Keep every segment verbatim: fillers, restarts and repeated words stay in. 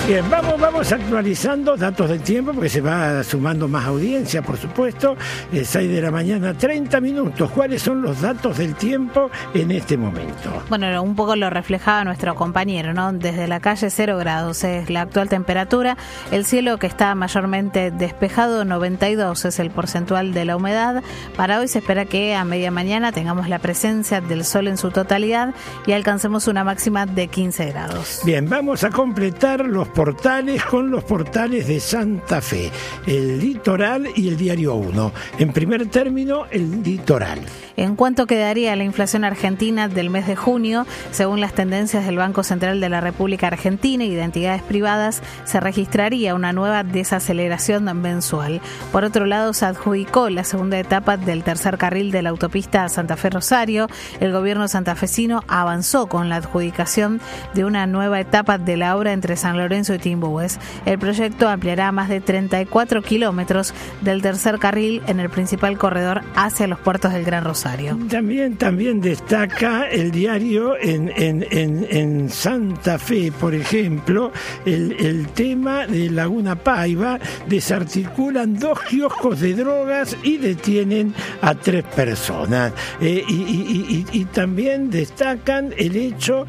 Bien, vamos, vamos actualizando datos del tiempo porque se va sumando más audiencia, por supuesto. Eh, seis de la mañana, treinta minutos. ¿Cuáles son los datos del tiempo en este momento? Bueno, un poco lo reflejaba nuestro compañero, ¿no? Desde la calle cero grados es la actual temperatura. El cielo que está mayormente despejado, noventa y dos es el porcentual de la humedad. Para hoy se espera que a media mañana tengamos la presencia del sol en su totalidad y alcancemos una máxima de quince grados. Bien, vamos a completar los portales con los portales de Santa Fe, el Litoral y el Diario uno. En primer término, el Litoral. ¿En cuánto quedaría la inflación argentina del mes de junio? Según las tendencias del Banco Central de la República Argentina y de entidades privadas, se registraría una nueva desaceleración mensual. Por otro lado, se adjudicó la segunda etapa del tercer carril de la autopista Santa Fe-Rosario. El gobierno santafesino avanzó con la adjudicación de una nueva etapa de la obra entre San Lorenzo y Timbúes. El proyecto ampliará más de treinta y cuatro kilómetros del tercer carril en el principal corredor hacia los puertos del Gran Rosario. También, también destaca el diario en, en, en, en Santa Fe, por ejemplo, el, el tema de Laguna Paiva. Desarticulan dos kioscos de drogas y detienen a tres personas. Eh, y, y, y, y también destacan el hecho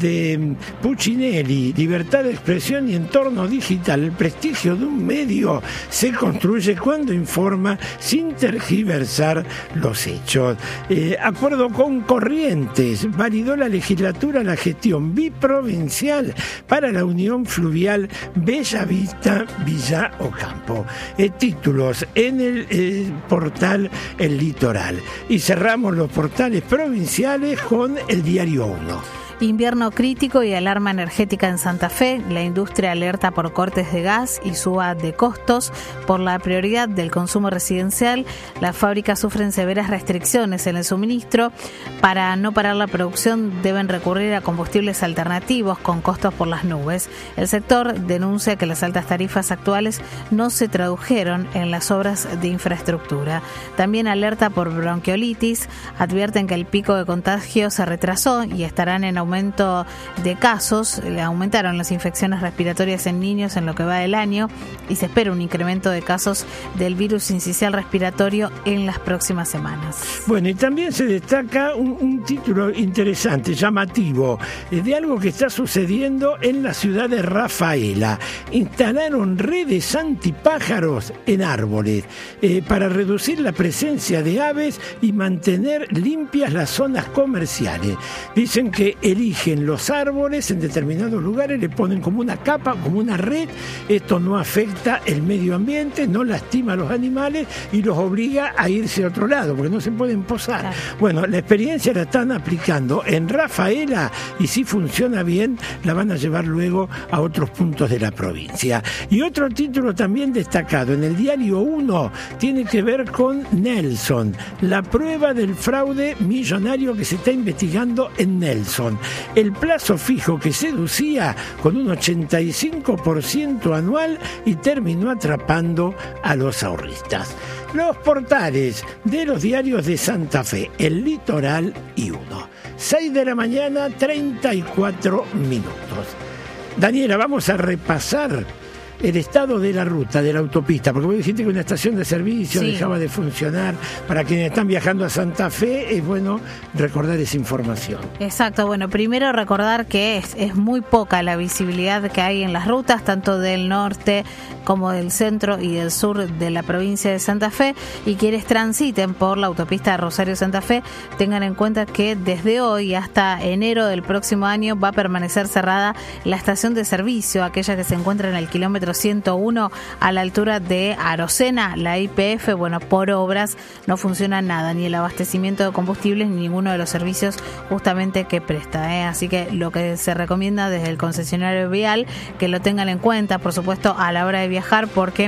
de Puccinelli, libertad de expresión y entorno digital. El prestigio de un medio se construye cuando informa sin tergiversar los hechos. Eh, acuerdo con Corrientes, validó la legislatura la gestión biprovincial para la Unión Fluvial Bellavista Villa Ocampo. Eh, títulos en el eh, portal El Litoral. Y cerramos los portales provinciales con el Diario uno. Invierno crítico y alarma energética en Santa Fe. La industria alerta por cortes de gas y suba de costos por la prioridad del consumo residencial. Las fábricas sufren severas restricciones en el suministro. Para no parar la producción deben recurrir a combustibles alternativos con costos por las nubes. El sector denuncia que las altas tarifas actuales no se tradujeron en las obras de infraestructura. También alerta por bronquiolitis. Advierten que el pico de contagio se retrasó y estarán en aumento de casos. Aumentaron las infecciones respiratorias en niños en lo que va del año y se espera un incremento de casos del virus sincicial respiratorio en las próximas semanas. Bueno, y también se destaca un, un título interesante, llamativo, de algo que está sucediendo en la ciudad de Rafaela. Instalaron redes antipájaros en árboles eh, para reducir la presencia de aves y mantener limpias las zonas comerciales. Dicen que eligen los árboles en determinados lugares, le ponen como una capa, como una red. Esto no afecta el medio ambiente, no lastima a los animales y los obliga a irse a otro lado, porque no se pueden posar. Claro. Bueno, la experiencia la están aplicando en Rafaela y si funciona bien, la van a llevar luego a otros puntos de la provincia. Y otro título también destacado en el Diario uno tiene que ver con Nelson, la prueba del fraude millonario que se está investigando en Nelson. El plazo fijo que seducía con un ochenta y cinco por ciento anual y terminó atrapando a los ahorristas. Los portales de los diarios de Santa Fe, El Litoral y uno. seis de la mañana, treinta y cuatro minutos. Daniela, vamos a repasar el estado de la ruta, de la autopista, porque vos dijiste que una estación de servicio sí. dejaba de funcionar. Para quienes están viajando a Santa Fe, es bueno recordar esa información. Exacto, bueno, primero recordar que es, es muy poca la visibilidad que hay en las rutas, tanto del norte como del centro y del sur de la provincia de Santa Fe, y quienes transiten por la autopista Rosario-Santa Fe, tengan en cuenta que desde hoy hasta enero del próximo año va a permanecer cerrada la estación de servicio, aquella que se encuentra en el kilómetro ciento uno a la altura de Arocena, la I P F. Bueno, por obras no funciona nada, ni el abastecimiento de combustibles ni ninguno de los servicios justamente que presta, ¿eh? Así que lo que se recomienda desde el concesionario vial, que lo tengan en cuenta, por supuesto, a la hora de viajar, porque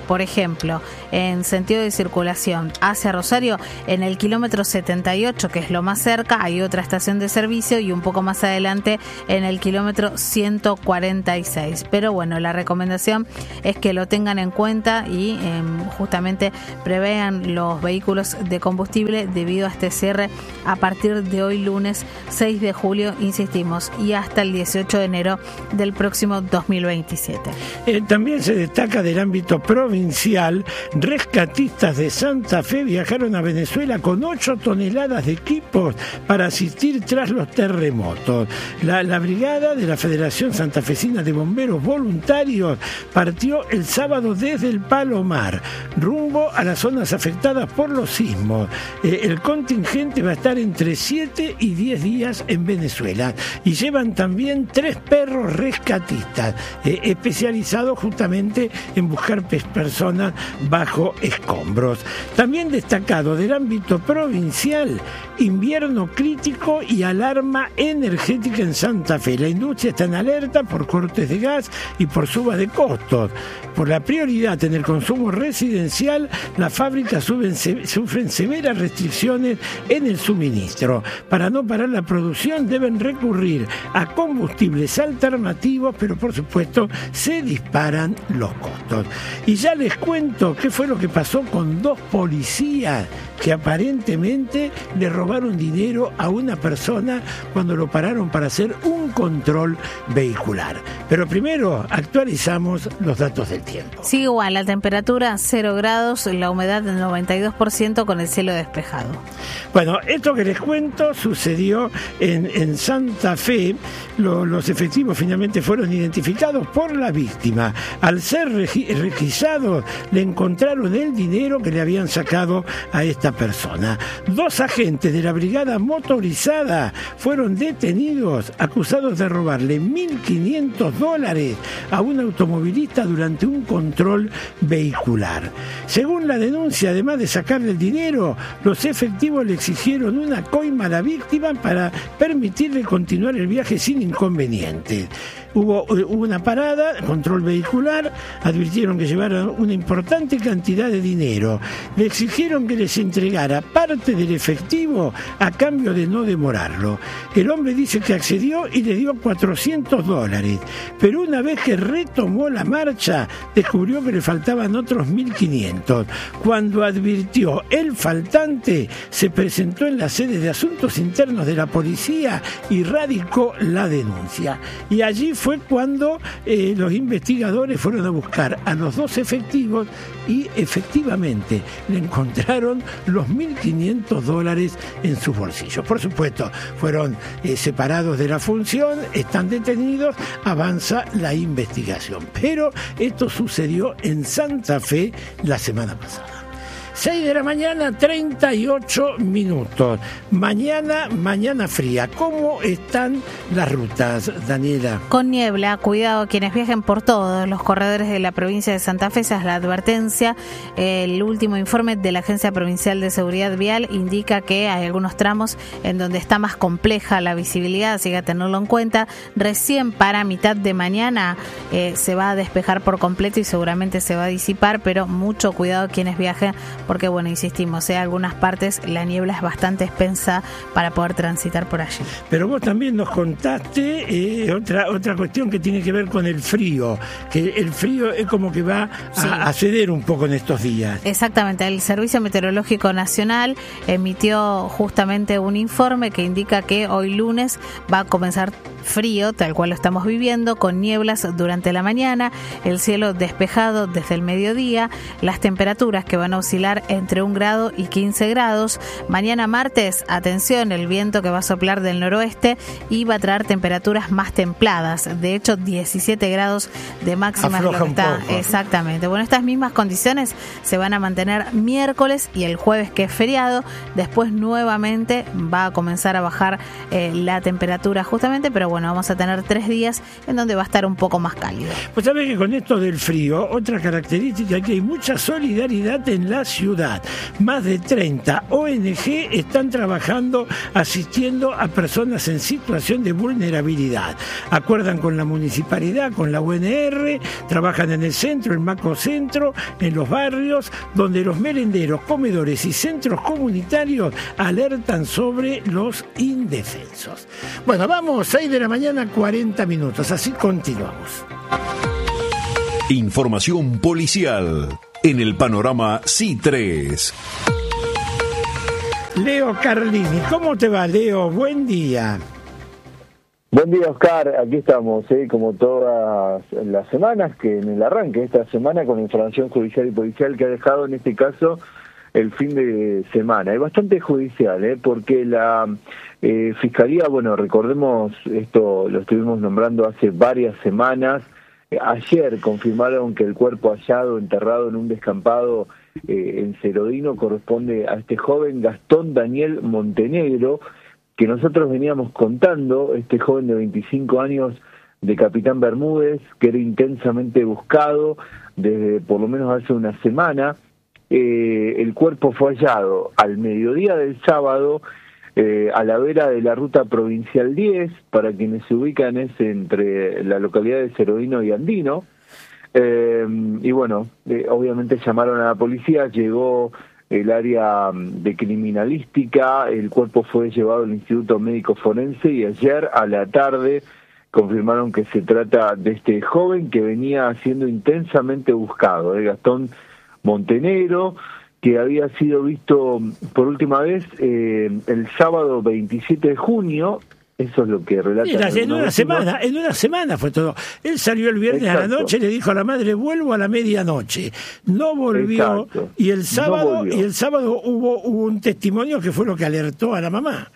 Por ejemplo, en sentido de circulación hacia Rosario, en el kilómetro setenta y ocho, que es lo más cerca, hay otra estación de servicio y un poco más adelante en el kilómetro ciento cuarenta y seis. Pero bueno, la recomendación es que lo tengan en cuenta y eh, justamente prevean los vehículos de combustible debido a este cierre a partir de hoy lunes seis de julio, insistimos, y hasta el dieciocho de enero del próximo dos mil veintisiete. Eh, también se destaca del ámbito provincial, rescatistas de Santa Fe viajaron a Venezuela con ocho toneladas de equipos para asistir tras los terremotos. La, la brigada de la Federación Santafesina de Bomberos Voluntarios partió el sábado desde el Palomar, rumbo a las zonas afectadas por los sismos. Eh, el contingente va a estar entre siete y diez días en Venezuela y llevan también tres perros rescatistas eh, especializados justamente en buscar personas bajo escombros. También destacado del ámbito provincial, invierno crítico y alarma energética en Santa Fe. La industria está en alerta por cortes de gas y por suba de costos. Por la prioridad en el consumo residencial, las fábricas suben, se, sufren severas restricciones en el suministro. Para no parar la producción deben recurrir a combustibles alternativos, pero por supuesto se disparan los costos. Y ya les cuento qué fue lo que pasó con dos policías que aparentemente le robaron dinero a una persona cuando lo pararon para hacer un control vehicular. Pero primero actualizamos los datos del tiempo. Sigue igual, la temperatura cero grados, la humedad del noventa y dos por ciento con el cielo despejado. Bueno, esto que les cuento sucedió en, en Santa Fe. Lo, los efectivos finalmente fueron identificados por la víctima. Al ser requisados, le encontraron el dinero que le habían sacado a esta persona. Dos agentes de la brigada motorizada fueron detenidos acusados de robarle mil quinientos dólares a un automovilista durante un control vehicular. Según la denuncia, además de sacarle el dinero, los efectivos le exigieron una coima a la víctima para permitirle continuar el viaje sin inconveniente. Hubo, hubo una parada, control vehicular, advirtieron que llevaron una importante cantidad de dinero. Le exigieron que les entregara parte del efectivo a cambio de no demorarlo. El hombre dice que accedió y le dio cuatrocientos dólares, pero una vez que retomó la marcha, descubrió que le faltaban otros mil quinientos. Cuando advirtió el faltante, se presentó en la sede de Asuntos Internos de la policía y radicó la denuncia. Y allí fue Fue cuando eh, los investigadores fueron a buscar a los dos efectivos y efectivamente le encontraron los mil quinientos dólares en sus bolsillos. Por supuesto, fueron eh, separados de la función, están detenidos, avanza la investigación. Pero esto sucedió en Santa Fe la semana pasada. seis de la mañana, treinta y ocho minutos. Mañana, mañana fría. ¿Cómo están las rutas, Daniela? Con niebla, cuidado quienes viajen por todos los corredores de la provincia de Santa Fe. Esa es la advertencia. El último informe de la Agencia Provincial de Seguridad Vial indica que hay algunos tramos en donde está más compleja la visibilidad, así que a tenerlo en cuenta. Recién para mitad de mañana eh, se va a despejar por completo y seguramente se va a disipar, pero mucho cuidado quienes viajen, porque bueno, insistimos, en algunas partes la niebla es bastante espensa para poder transitar por allí. Pero vos también nos contaste eh, otra otra cuestión que tiene que ver con el frío, que el frío es como que va a, sí. a ceder un poco en estos días. Exactamente, el Servicio Meteorológico Nacional emitió justamente un informe que indica que hoy lunes va a comenzar frío, tal cual lo estamos viviendo, con nieblas durante la mañana, el cielo despejado desde el mediodía, las temperaturas que van a oscilar entre un grado y quince grados. Mañana martes, atención, el viento que va a soplar del noroeste y va a traer temperaturas más templadas, de hecho diecisiete grados de máxima. Afloja lo que está, un poco. Exactamente. Bueno, estas mismas condiciones se van a mantener miércoles y el jueves, que es feriado. Después nuevamente va a comenzar a bajar eh, la temperatura justamente, pero bueno, vamos a tener tres días en donde va a estar un poco más cálido. cálido. Pues sabés que con esto del frío, otra característica es que hay mucha solidaridad en la ciudad. Más de treinta O N Ge están trabajando asistiendo a personas en situación de vulnerabilidad. Acuerdan con la municipalidad, con la U N R, trabajan en el centro, el macrocentro, en los barrios, donde los merenderos, comedores y centros comunitarios alertan sobre los indefensos. Bueno, vamos, seis de la mañana, cuarenta minutos, así continuamos. Información policial en el panorama C I tres. Leo Carlini, ¿cómo te va, Leo? Buen día. Buen día, Oscar. Aquí estamos, ¿eh? como todas las semanas, que en el arranque de esta semana con información judicial y policial que ha dejado en este caso el fin de semana. Es bastante judicial, ¿eh? porque la eh, Fiscalía, bueno, recordemos, esto lo estuvimos nombrando hace varias semanas. Eh, ayer confirmaron que el cuerpo hallado enterrado en un descampado eh, en Cerodino corresponde a este joven Gastón Daniel Montenegro, que nosotros veníamos contando, este joven de veinticinco años de Capitán Bermúdez, que era intensamente buscado desde por lo menos hace una semana. Eh, el cuerpo fue hallado al mediodía del sábado eh, a la vera de la ruta provincial diez, para quienes se ubican es entre la localidad de Cerodino y Andino. Eh, y bueno, eh, obviamente llamaron a la policía, llegó el área de criminalística, el cuerpo fue llevado al Instituto Médico Forense y ayer a la tarde confirmaron que se trata de este joven que venía siendo intensamente buscado, eh, Gastón Montenegro, que había sido visto por última vez eh, el sábado veintisiete de junio. Eso es lo que relata. Mira, en una semana, en una semana fue todo. Él salió el viernes Exacto. a la noche, le dijo a la madre, vuelvo a la medianoche. No volvió. Exacto. y el sábado, no volvió. y el sábado hubo, hubo un testimonio que fue lo que alertó a la mamá.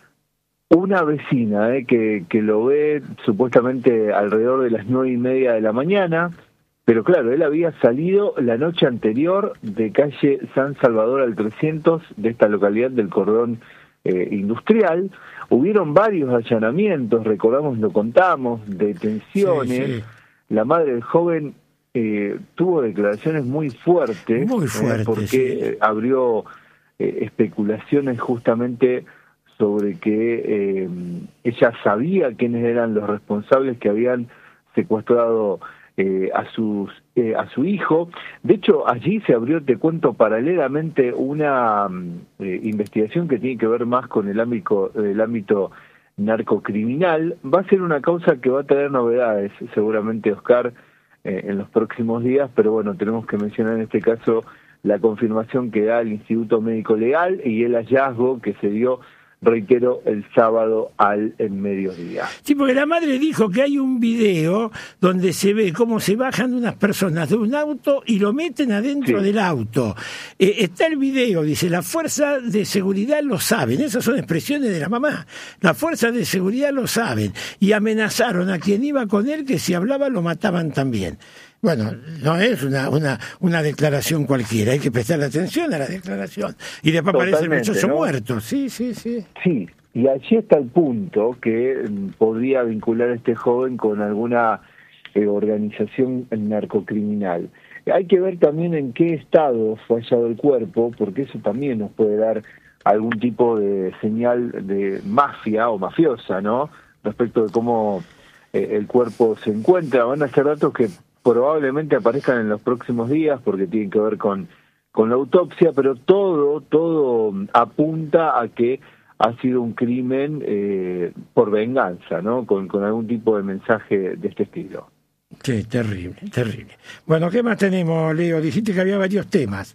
Una vecina eh, que, que lo ve supuestamente alrededor de las nueve y media de la mañana, pero claro, él había salido la noche anterior de calle San Salvador al trescientos de esta localidad del cordón eh, industrial. Hubieron varios allanamientos, recordamos, lo contamos, detenciones. Sí, sí. La madre del joven eh, tuvo declaraciones muy fuertes, muy fuertes eh, porque sí. eh, abrió eh, especulaciones justamente sobre que eh, ella sabía quiénes eran los responsables que habían secuestrado eh, a sus eh, a su hijo. De hecho, allí se abrió, te cuento, paralelamente una eh, investigación que tiene que ver más con el ámbito, el ámbito narcocriminal. Va a ser una causa que va a tener novedades, seguramente, Oscar, eh, en los próximos días, pero bueno, tenemos que mencionar en este caso la confirmación que da el Instituto Médico Legal y el hallazgo que se dio, reitero, el sábado al mediodía. Sí, porque la madre dijo que hay un video donde se ve cómo se bajan unas personas de un auto y lo meten adentro sí. del auto. Eh, está el video, dice, la fuerza de seguridad lo saben, esas son expresiones de la mamá, la fuerza de seguridad lo saben, y amenazaron a quien iba con él que si hablaba lo mataban también. Bueno, no es una, una, una declaración cualquiera, hay que prestar atención a la declaración. Y después aparece el muchacho, ¿no?, muerto. Sí, sí, sí. Sí, y allí está el punto que podría vincular a este joven con alguna eh, organización narcocriminal. Hay que ver también en qué estado fue hallado el cuerpo, porque eso también nos puede dar algún tipo de señal de mafia o mafiosa, ¿no?, respecto de cómo eh, el cuerpo se encuentra. Van a ser datos que probablemente aparezcan en los próximos días porque tienen que ver con, con la autopsia, pero todo, todo apunta a que ha sido un crimen eh, por venganza, ¿no?, con, con algún tipo de mensaje de este estilo. Sí, terrible, terrible. Bueno, ¿qué más tenemos, Leo? Dijiste que había varios temas.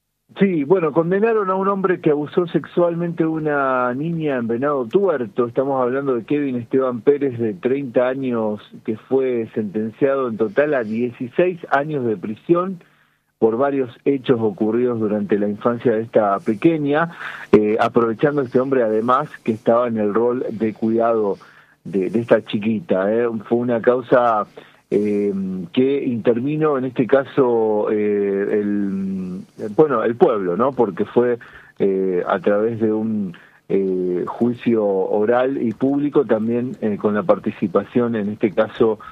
Sí, bueno, condenaron a un hombre que abusó sexualmente de una niña en Venado Tuerto. Estamos hablando de Kevin Esteban Pérez, de treinta años, que fue sentenciado en total a dieciséis años de prisión por varios hechos ocurridos durante la infancia de esta pequeña, eh, aprovechando este hombre además que estaba en el rol de cuidado de, de esta chiquita. Eh. Fue una causa Eh, que intervino en este caso eh, el bueno el pueblo, ¿no?, porque fue eh, a través de un eh, juicio oral y público, también eh, con la participación en este caso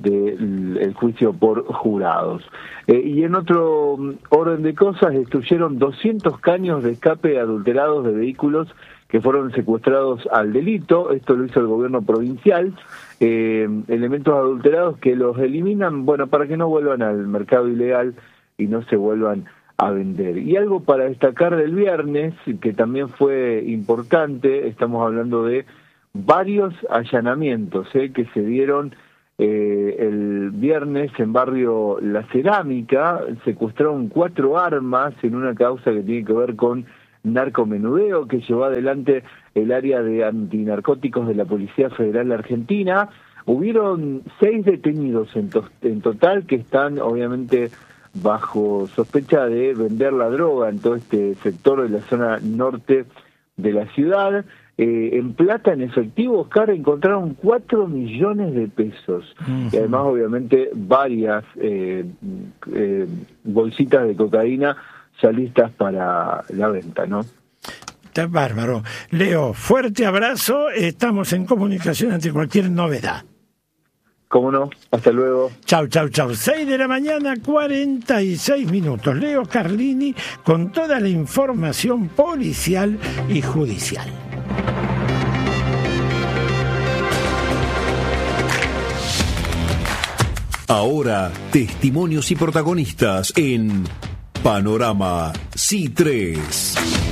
del juicio por jurados. Eh, y en otro orden de cosas, destruyeron doscientos caños de escape adulterados de vehículos que fueron secuestrados al delito. Esto lo hizo el gobierno provincial. Eh, elementos adulterados que los eliminan, bueno, para que no vuelvan al mercado ilegal y no se vuelvan a vender. Y algo para destacar del viernes, que también fue importante, estamos hablando de varios allanamientos eh, que se dieron eh, el viernes en barrio La Cerámica. Secuestraron cuatro armas en una causa que tiene que ver con narcomenudeo que llevó adelante el área de antinarcóticos de la Policía Federal Argentina. Hubieron seis detenidos en, to en total que están obviamente bajo sospecha de vender la droga en todo este sector de la zona norte de la ciudad. Eh, en plata, en efectivo, Oscar, encontraron cuatro millones de pesos. Uh-huh. Y además, obviamente, varias eh, eh, bolsitas de cocaína ya listas para la venta, ¿no? Está bárbaro. Leo, fuerte abrazo. Estamos en comunicación ante cualquier novedad. ¿Cómo no? Hasta luego. Chau, chau, chau. seis de la mañana, cuarenta y seis minutos. Leo Carlini con toda la información policial y judicial. Ahora, testimonios y protagonistas en Panorama C tres.